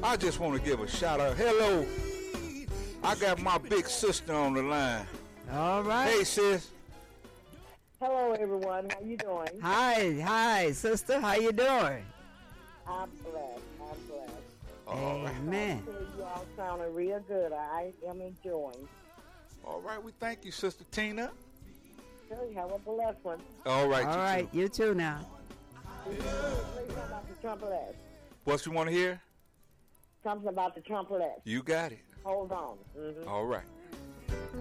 I just want to give a shout out. Hello. I got my big sister on the line. All right. Hey, sis. Hello, everyone. How you doing? Hi, sister. How you doing? I'm blessed. I'm blessed. Amen. You all sounding real good. I am enjoying. All right, we thank you, Sister Tina. Tell you, have a blessed one. All right, All right, you too now. Play something about the trumpet. What you want to hear? Something about the trumpet. You got it. Hold on. Mm-hmm. All right.